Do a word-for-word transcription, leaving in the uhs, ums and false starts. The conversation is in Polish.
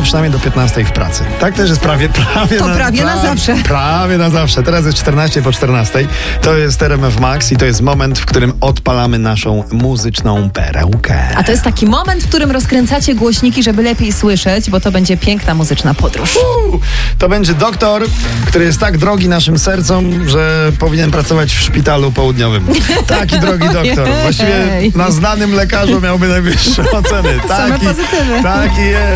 przynajmniej do piętnastej w pracy. Tak też jest prawie, prawie To na, prawie na zawsze. Prawie na zawsze. Teraz jest czternaście po czternastej. To jest R M F Max i to jest moment, w którym odpalamy naszą muzyczną perełkę. A to jest taki moment, w którym rozkręcacie głośniki, żeby lepiej słyszeć, bo to będzie piękna muzyczna podróż. Uuu, to będzie doktor, który jest tak drogi naszym sercom, że powinien pracować w szpitalu południowym. Taki drogi doktor. Właściwie na znanym lekarzu miałby najwyższe oceny. Same Taki, pozytywy. taki jest.